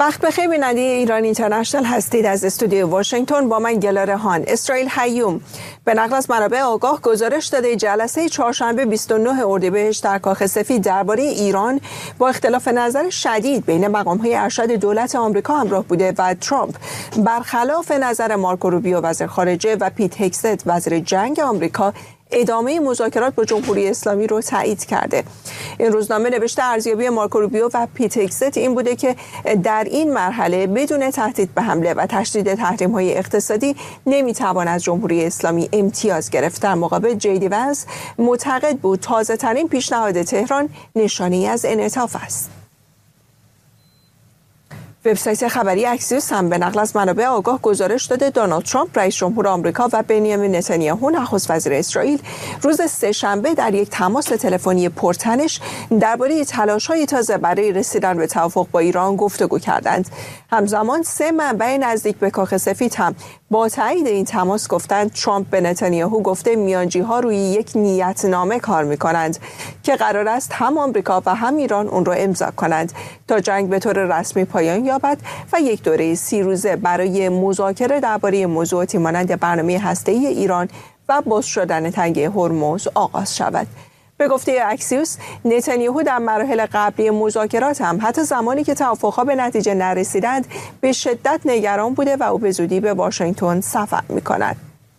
وقت بخیر بیننده ایران اینترنشنال هستید. از استودیو واشنگتن با من گلاره هان. اسرائیل هیوم به نقل از منابع آگاه گزارش داده جلسه چهارشنبه 29 اردیبهشت در کاخ سفید درباره ایران با اختلاف نظر شدید بین مقام‌های ارشد دولت آمریکا همراه بوده و ترامپ برخلاف نظر مارکو روبیو وزیر خارجه و پیت هگست وزیر جنگ آمریکا ادامه مذاکرات با جمهوری اسلامی رو تایید کرده. این روزنامه نوشته ارزیابی مارکو روبیو و پیت هگست این بوده که در این مرحله بدون تهدید به حمله و تشدید تحریم‌های اقتصادی نمیتوان از جمهوری اسلامی امتیاز گرفت. در مقابل جیدی ونس معتقد بود تازه‌ترین پیشنهاد تهران نشانه‌ای از انعطاف است. وبسایت خبری اکسیوس هم به نقل از منابع آگاه گزارش داده دونالد ترامپ رئیس جمهور آمریکا و بنیامین نتانیاهو نخست وزیر اسرائیل روز سه‌شنبه در یک تماس تلفنی پرتنش درباره تلاش‌های تازه برای رسیدن به توافق با ایران گفتگو کردند. همزمان سه منبع نزدیک به کاخ سفید هم با تایید این تماس گفتند ترامپ به نتانیاهو گفته میانجی‌ها روی یک نیتنامه کار می‌کنند که قرار است هم آمریکا و هم ایران اون رو امضا کنند تا جنگ به طور رسمی پایان یابد و یک دوره 30 روزه برای مذاکره درباره موضوعاتی مانند برنامه هسته‌ای ایران و باز شدن تنگه هرمز آغاز شود. به گفته اکسیوس نتانیاهو در مراحل قبلی مذاکرات هم حتی زمانی که توافقها به نتیجه نرسیدند به شدت نگران بوده و او به زودی به واشنگتن سفر می‌کند.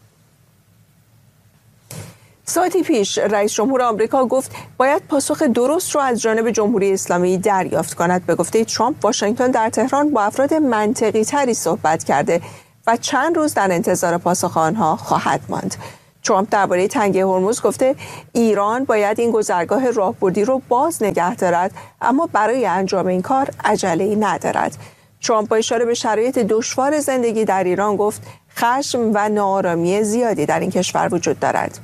ساعتی پیش رئیس جمهور آمریکا گفت باید پاسخ درست رو از جانب جمهوری اسلامی دریافت کند. به گفته ترامپ واشنگتن در تهران با افراد منطقی تری صحبت کرده و چند روز در انتظار پاسخ آنها خواهد ماند. ترامپ درباره تنگه هرمز گفته ایران باید این گذرگاه راهبردی رو باز نگه دارد اما برای انجام این کار عجله‌ای ندارد. ترامپ با اشاره به شرایط دشوار زندگی در ایران گفت خشم و ناآرامی زیادی در این کشور وجود دارد.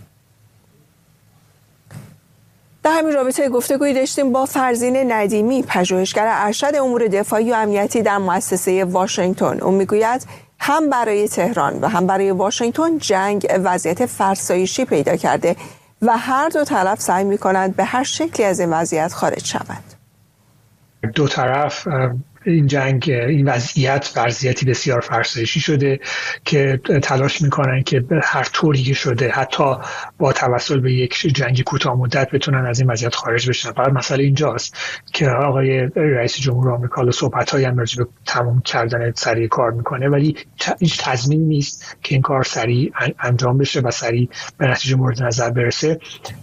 در همین رابطه گفتگویی داشتیم با فرزین ندیمی پژوهشگر ارشد امور دفاعی و امنیتی در مؤسسه واشنگتن. او میگوید هم برای تهران و هم برای واشنگتن جنگ وضعیت فرسایشی پیدا کرده و هر دو طرف سعی می‌کنند به هر شکلی از این وضعیت خارج شوند. دو طرف این جنگ، این وضعیتی بسیار فرسایشی شده که تلاش میکنن که به هر طوری که شده حتی با توسل به یک جنگ کوتاه مدت بتونن از این وضعیت خارج بشن. فقط مسئله اینجاست که آقای رئیس جمهور آمریکا صحبت‌هایی هم راجع به تمام کردن سریع کار میکنه ولی هیچ تضمینی نیست که این کار سریع انجام بشه و سریع به نتیجه مورد نظر برسه.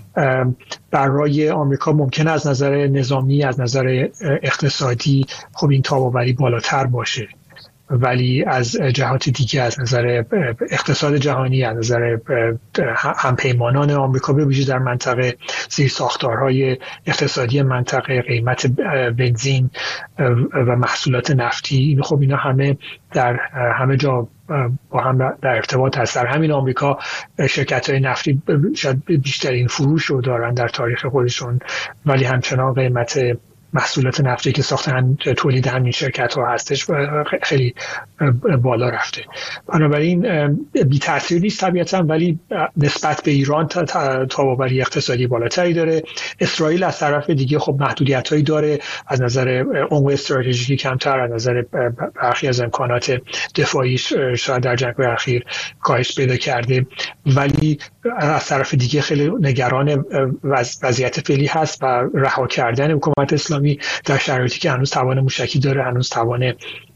برای آمریکا ممکن از نظر نظامی، از نظر اقتصادی خب این تاب‌آوری بالاتر باشه ولی از جهات دیگه از نظر اقتصاد جهانی، از نظر همپیمانان آمریکا به ویژه در منطقه، زیرساختارهای اقتصادی منطقه، قیمت بنزین و محصولات نفتی، خب اینا همه در همه جا با هم در ارتباط هست. در همین آمریکا شرکت‌های نفتی شاید بیشترین فروش رو دارن در تاریخ خودشون ولی همچنان قیمت محصولات نفتی که تولید همین شرکت‌ها هستش خیلی بالا رفته. بنابراین بی تاثیر نیست طبیعتاً ولی نسبت به ایران تاب‌آوری اقتصادی بالاتری داره. اسرائیل از طرف دیگه خب محدودیت‌هایی داره از نظر عمق استراتژیکی کمتر، از نظر برخی از امکانات دفاعیش شاید در جنگ‌های اخیر کاهش پیدا کرده ولی از طرف دیگه خیلی نگران وضعیت فعلی هست و رها کردن حکومت اسلامی در شرایطی که هنوز توان موشکی داره، هنوز توان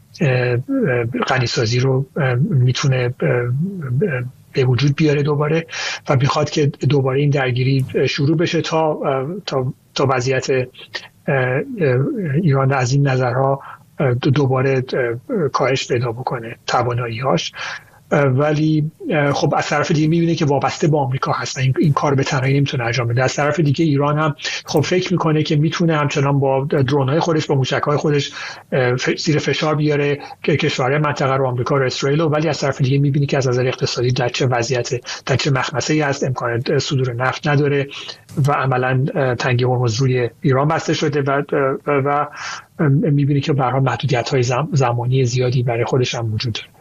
غنیسازی رو میتونه به وجود بیاره دوباره و میخواد که دوباره این درگیری شروع بشه تا وضعیت ایران از این نظرها دوباره کاهش پیدا بکنه توانایی‌هاش. ولی خب از طرف دیگه میبینه که وابسته به آمریکا هست و این کار به تنهایی نمیتونه انجام بده. از طرف دیگه ایران هم خب فکر میکنه که میتونه همچنان با درون‌های خودش، با موشک‌های خودش زیر فشار بیاره که کشورهای منطقه رو، آمریکا و اسرائیل، ولی از طرف دیگه میبینه که از نظر اقتصادی در چه وضعیت، در چه مخمسه‌ای هست، امکان صدور نفت نداره و عملاً تنگه هرمز روی ایران بسته شده و میبینه که به هر حال محدودیت‌های زمانی زیادی برای خودش هم وجود داره.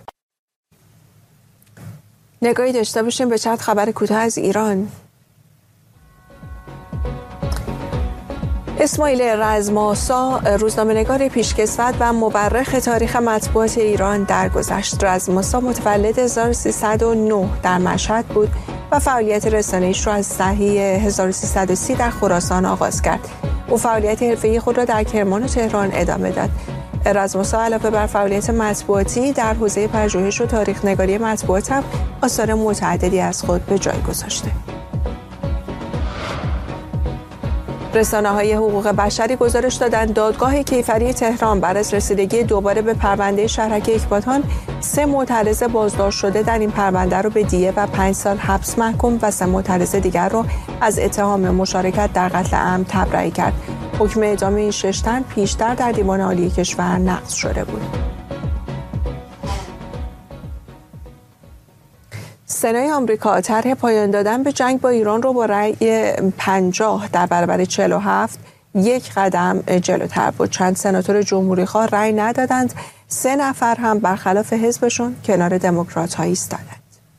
نگاهی داشته باشیم به چند خبر کوتاه از ایران. اسماعیل رزم‌آسا، روزنامه‌نگار پیشکسوت و مورخ تاریخ مطبوعات ایران درگذشت. رزم‌آسا متولد 1309 در مشهد بود و فعالیت رسانه‌ایش را از دهه 1330 در خراسان آغاز کرد. او فعالیت حرفه‌ای خود را در کرمان و تهران ادامه داد. رزم‌آسا علاوه بر فعالیت مطبوعاتی در حوزه پژوهش و تاریخ‌نگاری مطبوعات هم آثار متعددی از خود به جای گذاشته. رسانه‌های حقوق بشری گزارش دادند دادگاه کیفری تهران بعد از رسیدگی دوباره به پرونده شهرک اکباتان 3 معترض بازداشت شده در این پرونده را به دیه و 5 سال حبس محکوم و 3 معترض دیگر را از اتهام مشارکت در قتل عمد تبرئه کرد. حکم اعدام این 6 تن پیشتر در دیوان عالی کشور نقض شده بود. سنای آمریکا طرح پایان دادن به جنگ با ایران رو با رأی 50 در برابر 47 یک قدم جلوتر بود. چند سناتور جمهوری‌خواه رأی ندادند. 3 نفر هم برخلاف حزبشون کنار دموکرات‌ها ایستادند.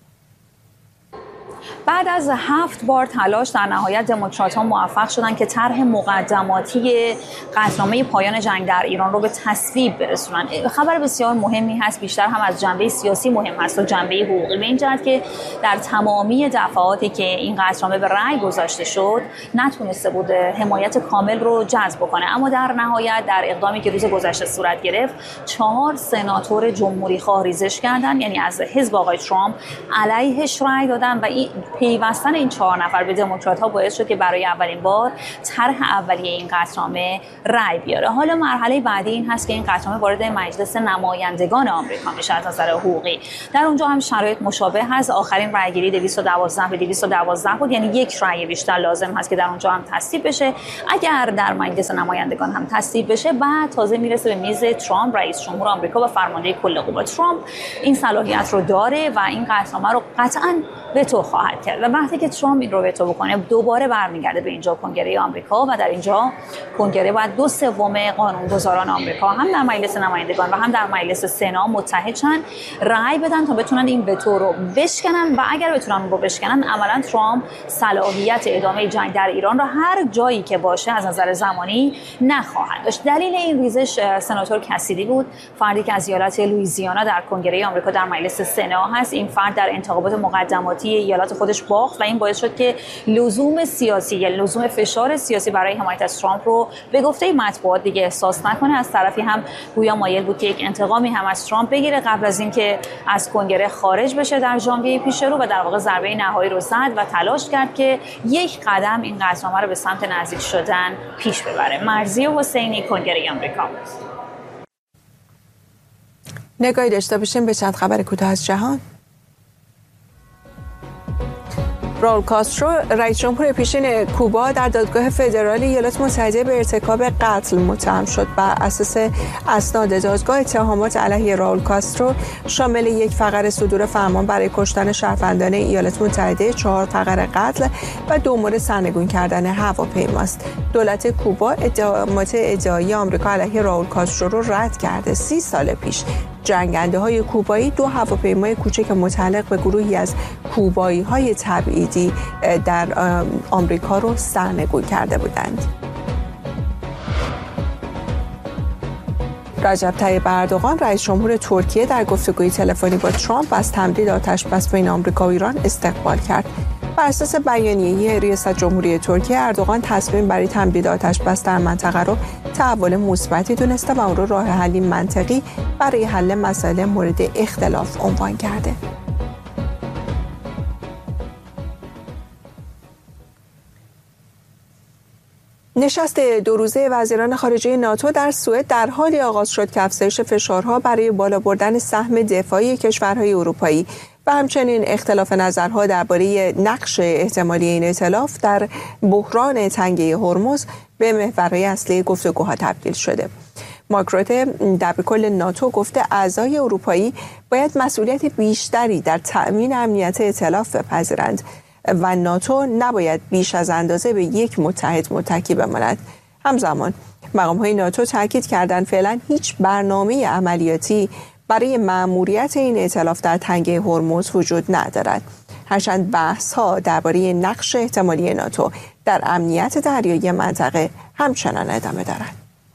بعد از 7 بار تلاش در نهایت دموکرات‌ها موفق شدند که طرح مقدماتی قطعنامه پایان جنگ در ایران رو به تصویب برسونن. خبر بسیار مهمی هست، بیشتر هم از جنبه سیاسی مهم هست و جنبه حقوقی، به این جهت که در تمامی دفعاتی که این قطعنامه به رأی گذاشته شد نتونسته بود حمایت کامل رو جذب کنه، اما در نهایت در اقدامی که روز گذشته صورت گرفت 4 سناتور جمهوری‌خواه ریزش کردن، یعنی از حزب آقای ترامپ علیهش رأی دادن و این پیوستن این 4 نفر به دموکرات‌ها باعث شد که برای اولین بار طرح اولیه این قطعنامه رأی بیاره. حالا مرحله بعدی این هست که این قطعنامه وارد مجلس نمایندگان آمریکا میشه از نظر حقوقی. در اونجا هم شرایط مشابه هست. آخرین رأیگیری 212 به 212 بود، یعنی یک رأی بیشتر لازم هست که در اونجا هم تصویب بشه. اگر در مجلس نمایندگان هم تصویب بشه، بعد تازه میرسه به میز ترامپ، رئیس جمهور آمریکا و فرمانده کل قوا. ترامپ این صلاحیت رو داره و این قطعنامه رو قطعاً وتو خواهد کرد و وقتی که ترامپ این رو وتو بکنه دوباره برمیگرده به اینجا کنگره آمریکا و در اینجا کنگره باید 2/3 قانونگذاران آمریکا هم در مجلس نمایندگان و هم در مجلس سنا متحد شن، رأی بدن تا بتونن این وتو رو بشکنن و اگر بتونن رو بشکنن عملاً ترامپ صلاحیت ادامه جنگ در ایران را هر جایی که باشه از نظر زمانی نخواهد داشت. دلیل این ریزش سناتور کسیدی بود، فردی که از ایالت لوئیزیانا در کنگره آمریکا در مجلس سنا هست. این فرد در انتخابات مقدماتی ایالت خودش باخت و این باعث شد که لزوم سیاسی یا لزوم فشار سیاسی برای حمایت از ترامپ رو به گفته مطبوعات دیگه احساس نکنه. از طرفی هم گویا مایل بود که یک انتقامی هم از ترامپ بگیره قبل از اینکه از کنگره خارج بشه در ژانویه پیش رو و در واقع ضربه نهایی رو زد و تلاش کرد که یک قدم این قطعنامه رو به سمت نزدیک شدن پیش ببره. مرضیه حسینی، کنگره آمریکا. نگاهی داشته باشیم به چند خبر کوتاه از جهان. راول کاسترو، رئیس جمهور پیشین کوبا، در دادگاه فدرال ایالات متحده به ارتکاب قتل متهم شد. بر اساس اسناد دادگاه، اتهامات علیه راول کاسترو شامل 1 فقره صدور فرمان برای کشتن شهروندان ایالات متحده، 4 فقره قتل و 2 مورد سرنگون کردن هواپیماست. دولت کوبا اتهامات ادعایی آمریکا علیه راول کاسترو رو رد کرده. 30 سال پیش جنگنده‌های کوبایی 2 هواپیمای کوچک متعلق به گروهی از کوبایی‌های تبعیدی در آمریکا رو سرنگون کرده بودند. رجب طیب اردوغان، رئیس جمهور ترکیه، در گفتگوی تلفنی با ترامپ از تمدید آتش‌بس بین آمریکا و ایران استقبال کرد. بر اساس بیانیه ریاست جمهوری ترکیه، اردوغان تصمیم برای تمدید آتش‌بس در منطقه رو تحول مثبتی دونسته و اون رو راه حلی منطقی برای حل مسائل مورد اختلاف عنوان کرده. نشست 2 روزه وزیران خارجه ناتو در سوئد در حالی آغاز شد که افزایش فشارها برای بالا بردن سهم دفاعی کشورهای اروپایی و همچنین اختلاف نظرها درباره نقش احتمالی این ائتلاف در بحران تنگه هرمز به محورهای اصلی گفتگوها تبدیل شده. مارک روته، دبیرکل ناتو، گفته اعضای اروپایی باید مسئولیت بیشتری در تأمین امنیت ائتلاف بپذیرند و ناتو نباید بیش از اندازه به یک متحد متکی بماند. همزمان مقام‌های ناتو تاکید کردند فعلا هیچ برنامه عملیاتی برای مأموریت این ائتلاف در تنگه هرمز وجود ندارد. هرچند بحث‌ها درباره نقش احتمالی ناتو در امنیت دریایی منطقه همچنان ادامه دارد.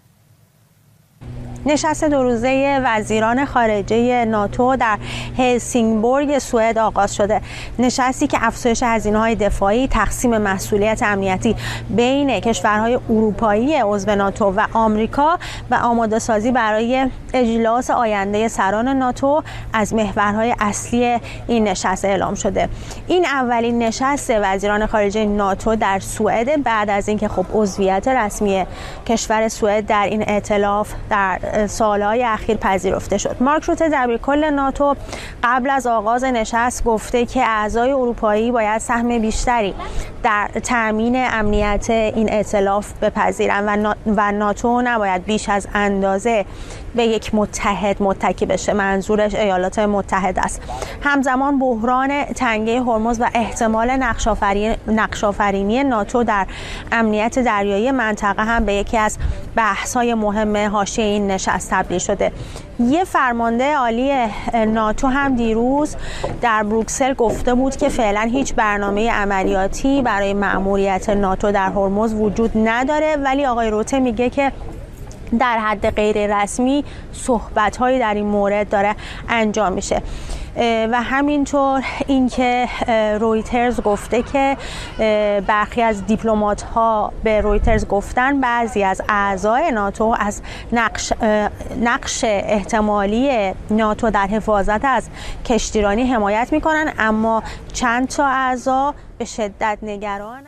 نشست 2 روزه وزیران خارجه ناتو در هلسینگبورگ سوئد آغاز شده. نشستی که افزایش هزینه‌های دفاعی، تقسیم مسئولیت امنیتی بین کشورهای اروپایی عضو ناتو و آمریکا و آماده سازی برای اجلاس آینده سران ناتو از محورهای اصلی این نشست اعلام شده. این اولین نشست وزیران خارجه ناتو در سوئد بعد از اینکه عضویت رسمی کشور سوئد در این ائتلاف در سالهای اخیر پذیرفته شد. مارک روته دبیرکل ناتو قبل از آغاز نشست گفته که اعضای اروپایی باید سهم بیشتری در تامین امنیت این ائتلاف بپذیرند و ناتو نباید بیش از اندازه به یک متحد متکی بشه. منظورش ایالات متحده است. همزمان بحران تنگه هرمز و احتمال نقش‌آفرینی ناتو در امنیت دریایی منطقه هم به یکی از بحث‌های مهم حاشیه این نشست تبدیل شده. یه فرمانده عالی ناتو هم دیروز در بروکسل گفته بود که فعلا هیچ برنامه عملیاتی برای مأموریت ناتو در هرمز وجود نداره، ولی آقای روته میگه که در حد غیر رسمی صحبت‌هایی در این مورد داره انجام میشه. و همینطور اینکه رویترز گفته که برخی از دیپلمات‌ها به رویترز گفتن بعضی از اعضای ناتو از نقش احتمالی ناتو در حفاظت از کشتیرانی حمایت میکنن، اما چند تا اعضا به شدت نگرانن.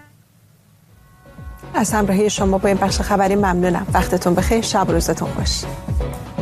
از همراهی شما با این بخش خبری ممنونم. وقتتون بخیر. شب روزتون خوش.